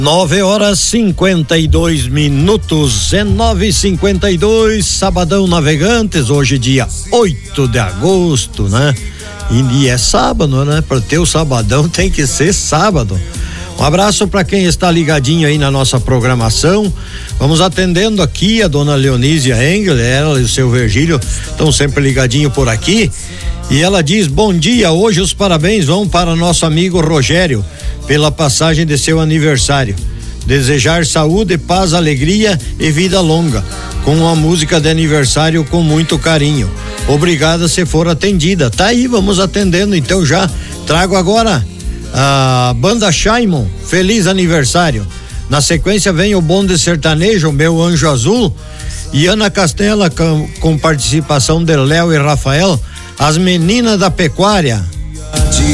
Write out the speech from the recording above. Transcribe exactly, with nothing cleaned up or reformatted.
Nove horas cinquenta e dois minutos, é nove e cinquenta e dois, sabadão navegantes, hoje dia oito de agosto, né? E, e é sábado, né? Para ter o sabadão tem que ser sábado. Um abraço para quem está ligadinho aí na nossa programação. Vamos atendendo aqui a dona Leonísia Engel, ela e o seu Virgílio estão sempre ligadinho por aqui. E ela diz: bom dia, hoje os parabéns vão para nosso amigo Rogério pela passagem de seu aniversário. Desejar saúde, paz, alegria e vida longa, com uma música de aniversário com muito carinho. Obrigada se for atendida. Tá aí, vamos atendendo então já. Trago agora a banda Shaimon, feliz aniversário. Na sequência vem o Bonde Sertanejo, Meu Anjo Azul, e Ana Castela com, com participação de Léo e Rafael, As Meninas da Pecuária.